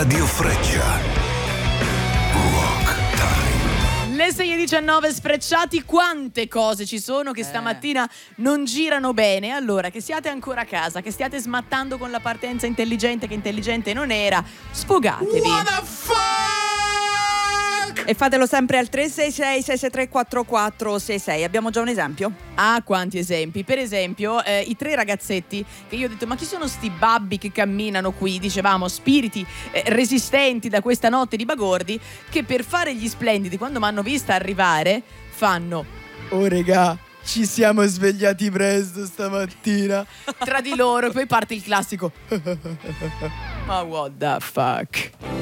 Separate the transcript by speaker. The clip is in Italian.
Speaker 1: Radio Freccia. Rock Time.
Speaker 2: Le 6:19 sfrecciati, quante cose ci sono che stamattina non girano bene. Allora, che siate ancora a casa, che stiate smattando con la partenza intelligente che intelligente non era, sfogatevi.
Speaker 1: What the fuck?
Speaker 3: E fatelo sempre al 366 663 4466. Abbiamo già un esempio?
Speaker 2: Ah, quanti esempi. Per esempio, i 3 ragazzetti che io ho detto, ma chi sono sti babbi che camminano qui? Dicevamo, spiriti resistenti da questa notte di bagordi, che per fare gli splendidi, quando mi hanno vista arrivare, fanno: oh regà, ci siamo svegliati presto stamattina. Tra di loro, poi parte il classico ma what the fuck.